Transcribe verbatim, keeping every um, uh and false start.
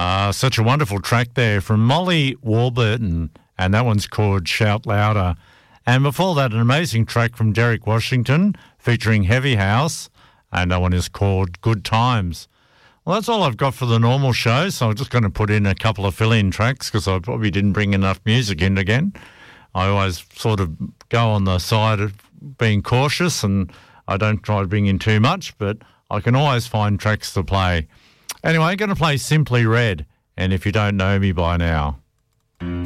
Uh, such a wonderful track there from Molly Warburton, and that one's called Shout Louder. And before that, an amazing track from Derek Washington featuring Heavy House, and that one is called Good Times. Well, that's all I've got for the normal show, so I'm just going to put in a couple of fill-in tracks because I probably didn't bring enough music in again. I always sort of go on the side of being cautious and I don't try to bring in too much, but I can always find tracks to play. Anyway, I'm going to play Simply Red, and if you don't know me by now.